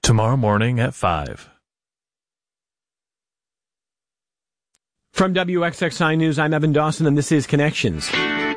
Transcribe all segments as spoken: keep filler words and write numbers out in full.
tomorrow morning at five. From W X X I News, I'm Evan Dawson, and this is Connections.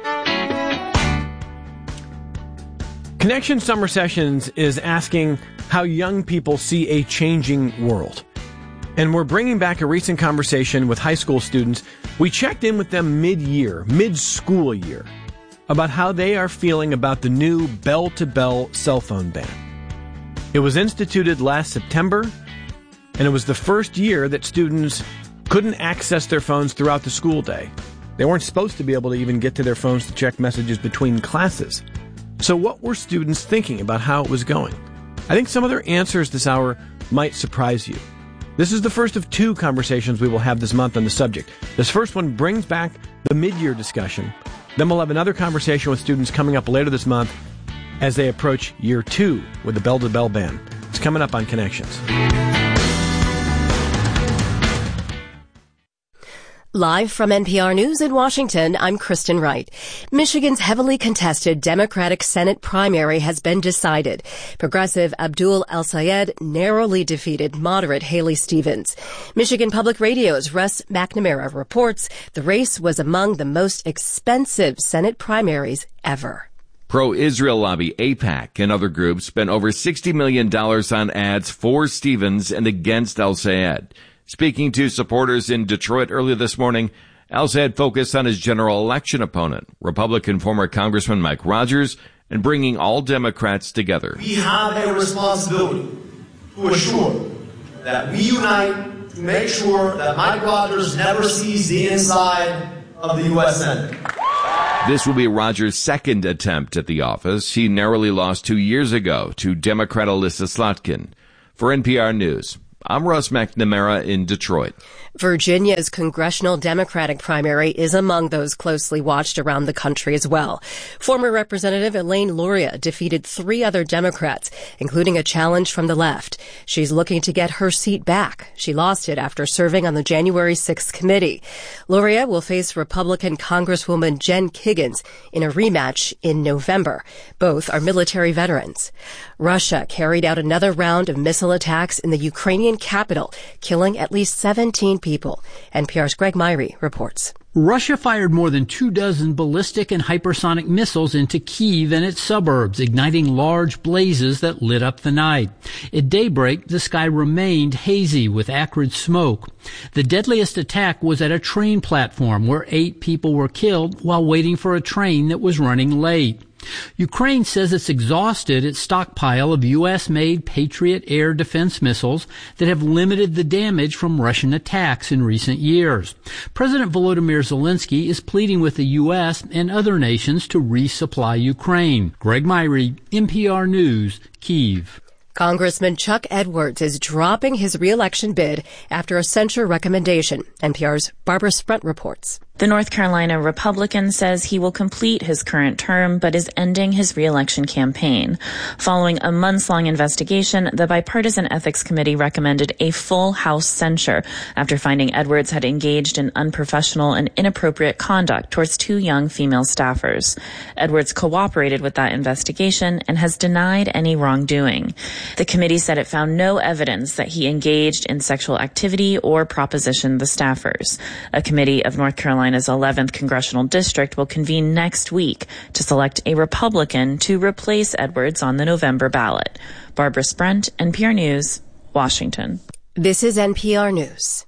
Connections Summer Sessions is asking how young people see a changing world. And we're bringing back a recent conversation with high school students. We checked in with them mid-year, mid-school year, about how they are feeling about the new bell-to-bell cell phone ban. It was instituted last September, and it was the first year that students couldn't access their phones throughout the school day. They weren't supposed to be able to even get to their phones to check messages between classes. So what were students thinking about how it was going? I think some of their answers this hour might surprise you. This is the first of two conversations we will have this month on the subject. This first one brings back the mid-year discussion. Then we'll have another conversation with students coming up later this month as they approach year two with the bell-to-bell ban. It's coming up on Connections. Live from N P R News in Washington, I'm Kristen Wright. Michigan's heavily contested Democratic Senate primary has been decided. Progressive Abdul El-Sayed narrowly defeated moderate Haley Stevens. Michigan Public Radio's Russ McNamara reports the race was among the most expensive Senate primaries ever. Pro-Israel lobby AIPAC and other groups spent over sixty million dollars on ads for Stevens and against El-Sayed. Speaking to supporters in Detroit earlier this morning, El-Sayed focused on his general election opponent, Republican former Congressman Mike Rogers, and bringing all Democrats together. We have a responsibility to assure that we unite to make sure that Mike Rogers never sees the inside of the U S Senate. This will be Rogers' second attempt at the office. He narrowly lost two years ago to Democrat Alyssa Slotkin. For N P R News, I'm Russ McNamara in Detroit. Virginia's congressional Democratic primary is among those closely watched around the country as well. Former Representative Elaine Luria defeated three other Democrats, including a challenge from the left. She's looking to get her seat back. She lost it after serving on the January sixth committee. Luria will face Republican Congresswoman Jen Kiggans in a rematch in November. Both are military veterans. Russia carried out another round of missile attacks in the Ukrainian capital, killing at least seventeen people. N P R's Greg Myrie reports. Russia fired more than two dozen ballistic and hypersonic missiles into Kyiv and its suburbs, igniting large blazes that lit up the night. At daybreak, the sky remained hazy with acrid smoke. The deadliest attack was at a train platform where eight people were killed while waiting for a train that was running late. Ukraine says it's exhausted its stockpile of U S-made Patriot air defense missiles that have limited the damage from Russian attacks in recent years. President Volodymyr Zelensky is pleading with the U S and other nations to resupply Ukraine. Greg Myrie, N P R News, Kyiv. Congressman Chuck Edwards is dropping his re-election bid after a censure recommendation. N P R's Barbara Sprent reports. The North Carolina Republican says he will complete his current term but is ending his re-election campaign. Following a months-long investigation, the Bipartisan Ethics Committee recommended a full House censure after finding Edwards had engaged in unprofessional and inappropriate conduct towards two young female staffers. Edwards cooperated with that investigation and has denied any wrongdoing. The committee said it found no evidence that he engaged in sexual activity or propositioned the staffers. A committee of North Carolina's eleventh Congressional District will convene next week to select a Republican to replace Edwards on the November ballot. Barbara Sprent, N P R News, Washington. This is N P R News.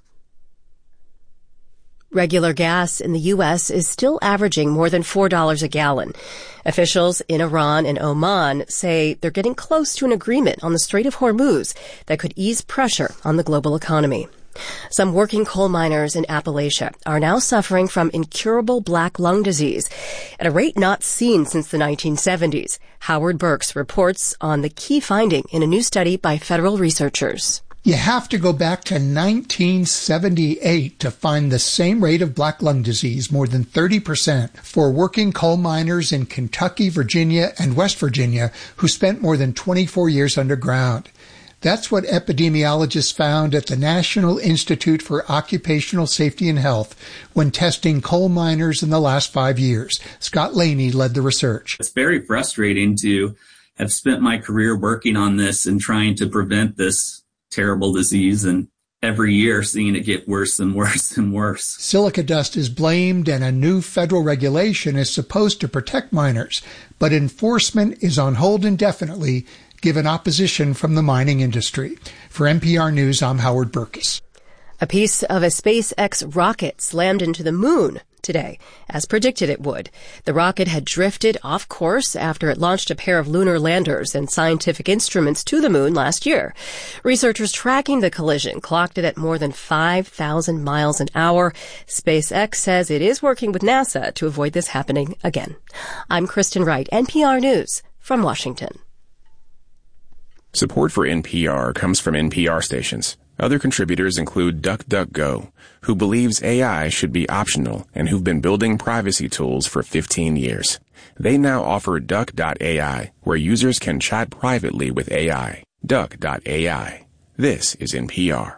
Regular gas in the U S is still averaging more than four dollars a gallon. Officials in Iran and Oman say they're getting close to an agreement on the Strait of Hormuz that could ease pressure on the global economy. Some working coal miners in Appalachia are now suffering from incurable black lung disease at a rate not seen since the nineteen seventies. Howard Burks reports on the key finding in a new study by federal researchers. You have to go back to nineteen seventy-eight to find the same rate of black lung disease, more than thirty percent, for working coal miners in Kentucky, Virginia, and West Virginia who spent more than twenty-four years underground. That's what epidemiologists found at the National Institute for Occupational Safety and Health when testing coal miners in the last five years. Scott Laney led the research. It's very frustrating to have spent my career working on this and trying to prevent this terrible disease, and every year seeing it get worse and worse and worse. Silica dust is blamed, and a new federal regulation is supposed to protect miners, but enforcement is on hold indefinitely given opposition from the mining industry. For N P R News, I'm Howard Burkus. A piece of a SpaceX rocket slammed into the moon today, as predicted it would. The rocket had drifted off course after it launched a pair of lunar landers and scientific instruments to the moon last year. Researchers tracking the collision clocked it at more than five thousand miles an hour. SpaceX says it is working with NASA to avoid this happening again. I'm Kristen Wright, N P R News from Washington. Support for N P R comes from N P R stations. Other contributors include DuckDuckGo, who believes A I should be optional and who've been building privacy tools for fifteen years. They now offer Duck dot A I, where users can chat privately with A I. Duck dot A I. This is N P R.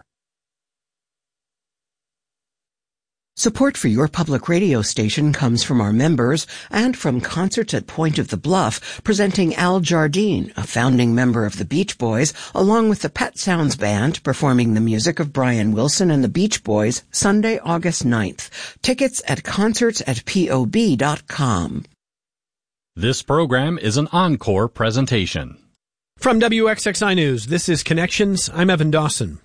Support for your public radio station comes from our members and from Concerts at Point of the Bluff, presenting Al Jardine, a founding member of the Beach Boys, along with the Pet Sounds Band, performing the music of Brian Wilson and the Beach Boys, Sunday, August ninth. Tickets at concerts at P O B dot com. This program is an encore presentation. From W X X I News, this is Connections. I'm Evan Dawson.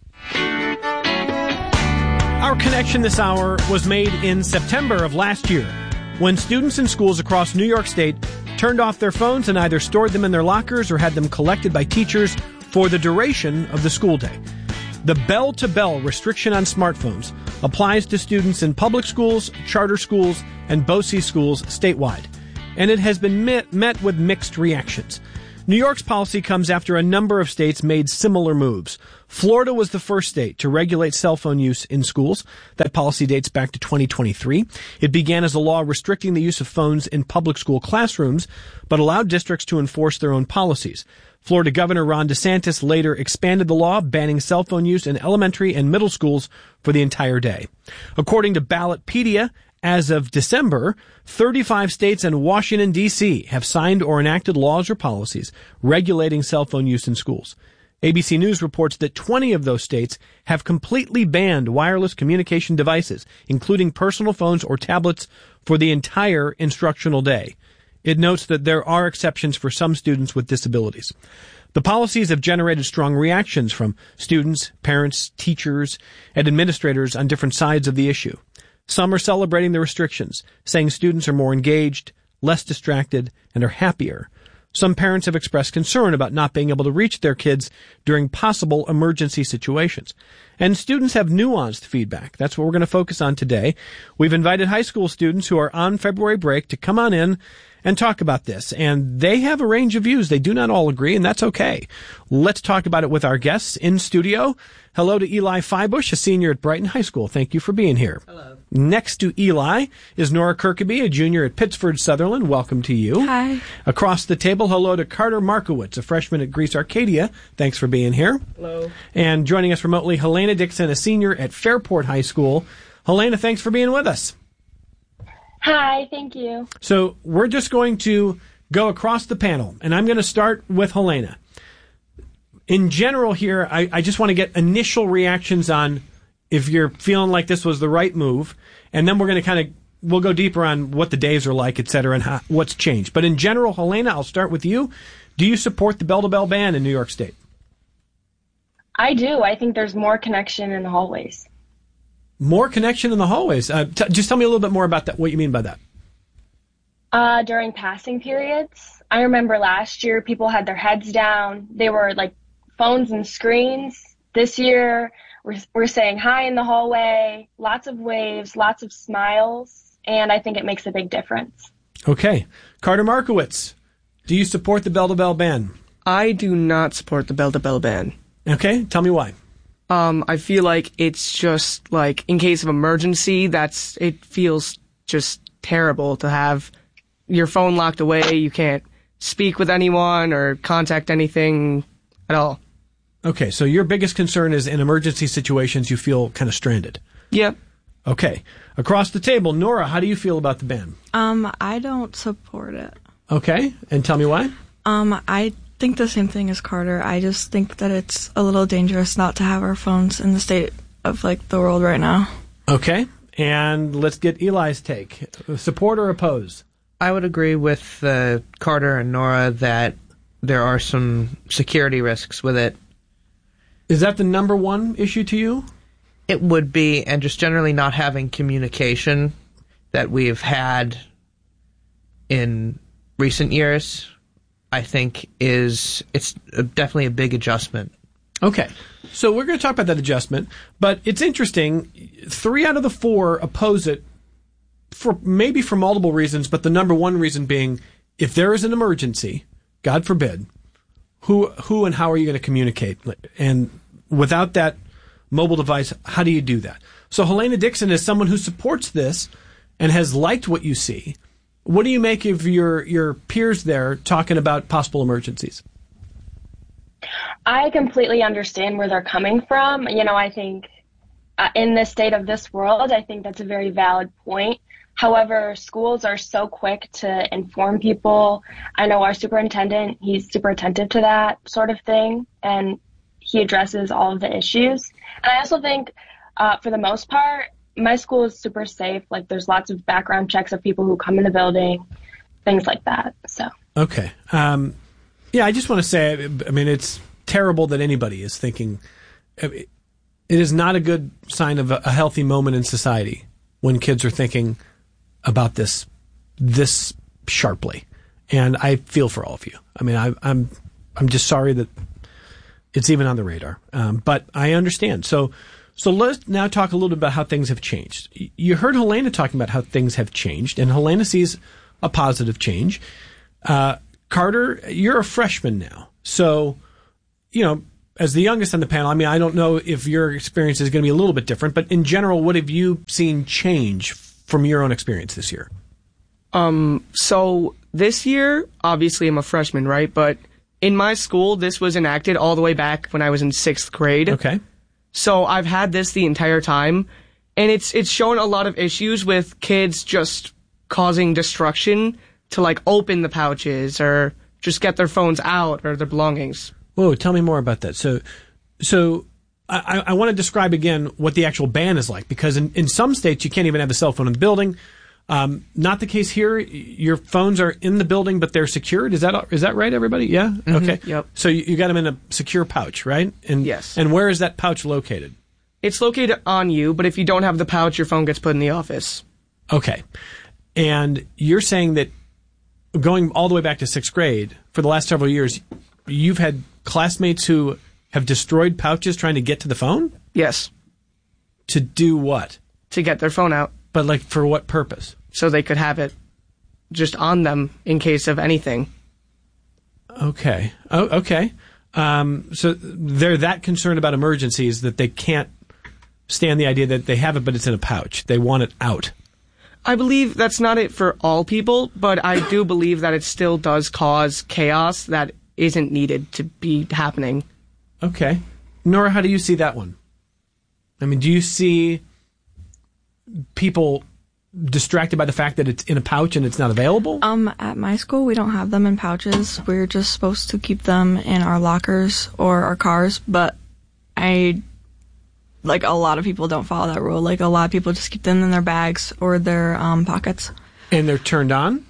Our connection this hour was made in September of last year, when students in schools across New York State turned off their phones and either stored them in their lockers or had them collected by teachers for the duration of the school day. The bell-to-bell restriction on smartphones applies to students in public schools, charter schools, and BOCES schools statewide, and it has been met, met with mixed reactions. New York's policy comes after a number of states made similar moves. Florida was the first state to regulate cell phone use in schools. That policy dates back to twenty twenty-three. It began as a law restricting the use of phones in public school classrooms, but allowed districts to enforce their own policies. Florida Governor Ron DeSantis later expanded the law, banning cell phone use in elementary and middle schools for the entire day. According to Ballotpedia, as of December, thirty-five states and Washington, D C have signed or enacted laws or policies regulating cell phone use in schools. A B C News reports that twenty of those states have completely banned wireless communication devices, including personal phones or tablets, for the entire instructional day. It notes that there are exceptions for some students with disabilities. The policies have generated strong reactions from students, parents, teachers, and administrators on different sides of the issue. Some are celebrating the restrictions, saying students are more engaged, less distracted, and are happier. Some parents have expressed concern about not being able to reach their kids during possible emergency situations. And students have nuanced feedback. That's what we're going to focus on today. We've invited high school students who are on February break to come on in and talk about this. And they have a range of views. They do not all agree, and that's okay. Let's talk about it with our guests in studio. Hello to Eli Feibush, a senior at Brighton High School. Thank you for being here. Hello. Next to Eli is Nora Kirkaby, a junior at Pittsford Sutherland. Welcome to you. Hi. Across the table, hello to Carter Markowitz, a freshman at Greece Arcadia. Thanks for being here. Hello. And joining us remotely, Helena Dixon, a senior at Fairport High School. Helena, thanks for being with us. Hi, thank you. So we're just going to go across the panel, and I'm going to start with Helena. In general here, I, I just want to get initial reactions on if you're feeling like this was the right move, and then we're going to kind of, we'll go deeper on what the days are like, et cetera, and how, what's changed. But in general, Helena, I'll start with you. Do you support the bell-to-bell ban in New York State? I do. I think there's more connection in the hallways. More connection in the hallways. Uh, t- just tell me a little bit more about that. What you mean by that? Uh, during passing periods, I remember last year people had their heads down. They were like phones and screens. This year, we're, we're saying hi in the hallway, lots of waves, lots of smiles, and I think it makes a big difference. Okay. Carter Markowitz, do you support the bell-to-bell ban? I do not support the bell-to-bell ban. Okay. Tell me why. Um, I feel like it's just like in case of emergency, that's it feels just terrible to have your phone locked away. You can't speak with anyone or contact anything at all. Okay, so your biggest concern is in emergency situations you feel kind of stranded. Yep. Okay. Across the table, Nora, how do you feel about the ban? Um, I don't support it. Okay, and tell me why? Um, I think the same thing as Carter. I just think that it's a little dangerous not to have our phones in the state of, like, the world right now. Okay. And let's get Eli's take. Support or oppose? I would agree with uh, Carter and Nora that there are some security risks with it. Is that the number one issue to you? It would be, and just generally not having communication that we've had in recent years, I think is, it's definitely a big adjustment. Okay. So we're going to talk about that adjustment, but it's interesting. Three out of the four oppose it for maybe for multiple reasons, but the number one reason being if there is an emergency, God forbid, who who and how are you going to communicate? And without that mobile device, how do you do that? So Helena Dixon is someone who supports this and has liked what you see. What do you make of your, your peers there talking about possible emergencies? I completely understand where they're coming from. You know, I think uh, in the state of this world, I think that's a very valid point. However, schools are so quick to inform people. I know our superintendent, he's super attentive to that sort of thing, and he addresses all of the issues. And I also think, uh, for the most part, my school is super safe. Like, there's lots of background checks of people who come in the building, things like that. So okay. Um, yeah, I just want to say, I mean, it's terrible that anybody is thinking. It is not a good sign of a, a healthy moment in society when kids are thinking about this this sharply. And I feel for all of you. I mean, I, I'm I'm just sorry that it's even on the radar. Um, but I understand. So so let's now talk a little bit about how things have changed. You heard Helena talking about how things have changed, and Helena sees a positive change. Uh, Carter, you're a freshman now. So, you know, as the youngest on the panel, I mean, I don't know if your experience is going to be a little bit different, but in general, what have you seen change from your own experience this year? Um, so this year, obviously I'm a freshman, right? But in my school, this was enacted all the way back when I was in sixth grade. Okay. So I've had this the entire time, and it's it's shown a lot of issues with kids just causing destruction to, like, open the pouches or just get their phones out or their belongings. Whoa, tell me more about that. So, so I, I want to describe again what the actual ban is like, because in, in some states you can't even have a cell phone in the building. Um, not the case here. Your phones are in the building, but they're secured. Is that is that right, everybody? Yeah? Mm-hmm. Okay. Yep. So you, you got them in a secure pouch, right? And, yes. And where is that pouch located? It's located on you, but if you don't have the pouch, your phone gets put in the office. Okay. And you're saying that going all the way back to sixth grade, for the last several years, you've had classmates who have destroyed pouches trying to get to the phone? Yes. To do what? To get their phone out. But, like, for what purpose? So they could have it just on them in case of anything. Okay. Oh, okay. Um, so they're that concerned about emergencies that they can't stand the idea that they have it, but it's in a pouch. They want it out. I believe that's not it for all people, but I do believe that it still does cause chaos that isn't needed to be happening. Okay. Nora, how do you see that one? I mean, do you see people distracted by the fact that it's in a pouch and it's not available? Um, at my school, we don't have them in pouches. We're just supposed to keep them in our lockers or our cars, but I, like, a lot of people don't follow that rule. Like, a lot of people just keep them in their bags or their um, pockets. And they're turned on?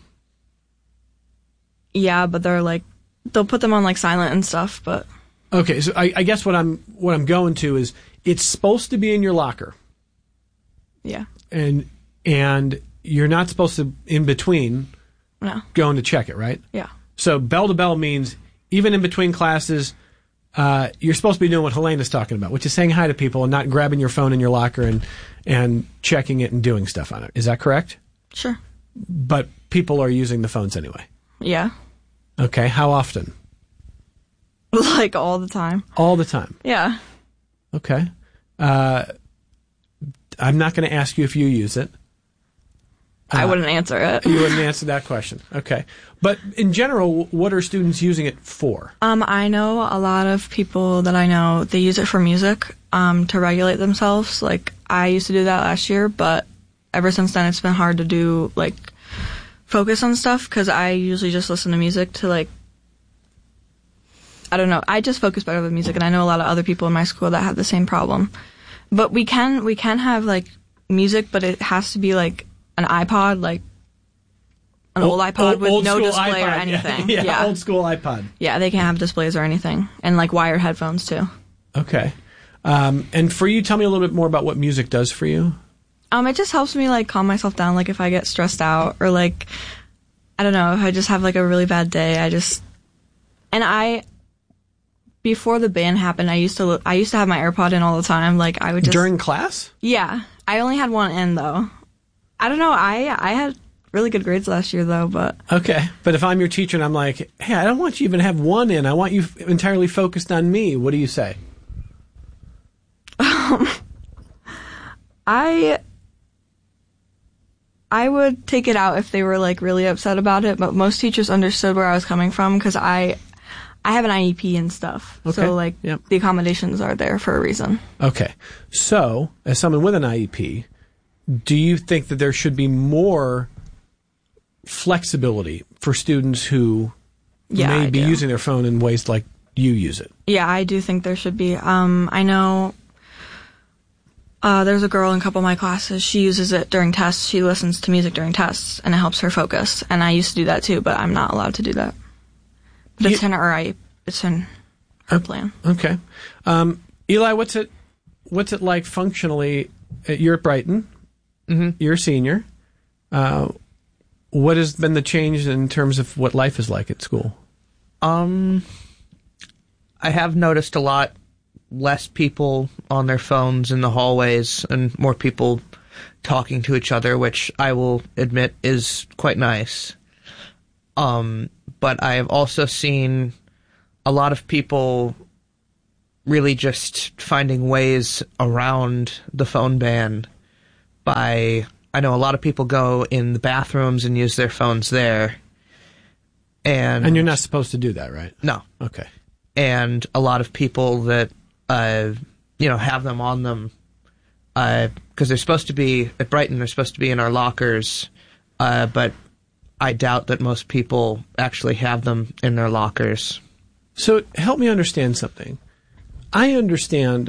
Yeah, but they're, like, they'll put them on, like, silent and stuff, but... Okay, so I, I guess what I'm what I'm going to is it's supposed to be in your locker. Yeah. And and you're not supposed to, in between, no. going to check it, right? Yeah. So bell to bell means even in between classes, uh, you're supposed to be doing what Helena's talking about, which is saying hi to people and not grabbing your phone in your locker and and checking it and doing stuff on it. Is that correct? Sure. But people are using the phones anyway. Yeah. Okay, how often? Like, all the time. All the time? Yeah. Okay. Uh, I'm not going to ask you if you use it. Uh, I wouldn't answer it. You wouldn't answer that question. Okay. But in general, what are students using it for? Um, I know a lot of people that I know, they use it for music, um, to regulate themselves. Like, I used to do that last year, but ever since then it's been hard to do, like, focus on stuff, because I usually just listen to music to, like, I don't know. I just focus better with music, and I know a lot of other people in my school that have the same problem. But we can we can have like music, but it has to be like an iPod, like an old, old iPod old, with old no display iPod. or anything. Yeah, yeah, old school iPod. Yeah, they can't have displays or anything, and like wired headphones too. Okay. Um, and for you, tell me a little bit more about what music does for you. Um, it just helps me like calm myself down. Like if I get stressed out or like, I don't know, if I just have like a really bad day, I just, and I, before the band happened, I used to, I used to have my AirPod in all the time. Like I would just. During class? Yeah. I only had one in though. I don't know. I, I had really good grades last year though, but. Okay. But if I'm your teacher and I'm like, hey, I don't want you to even have one in. I want you entirely focused on me. What do you say? Um, I, I would take it out if they were like really upset about it, but most teachers understood where I was coming from because I, I have an I E P and stuff. Okay. So like yep. the accommodations are there for a reason. Okay. So as someone with an I E P, do you think that there should be more flexibility for students who yeah, may I be do. using their phone in ways like you use it? Yeah, I do think there should be. Um, I know uh, there's a girl in a couple of my classes. She uses it during tests. She listens to music during tests, and it helps her focus. And I used to do that too, but I'm not allowed to do that. But it's You- in her I, it's in her plan. Okay. Um, Eli, what's it what's it like functionally? You're at Brighton. Mm-hmm. You're a senior. Uh, what has been the change in terms of what life is like at school? Um, I have noticed a lot less people on their phones in the hallways and more people talking to each other, which I will admit is quite nice. Um, but I have also seen a lot of people really just finding ways around the phone ban by, I know a lot of people go in the bathrooms and use their phones there. And, And you're not supposed to do that, right? No. Okay. And a lot of people that, uh, you know, have them on them, because uh, they're supposed to be, at Brighton, they're supposed to be in our lockers, uh, but I doubt that most people actually have them in their lockers. So help me understand something. I understand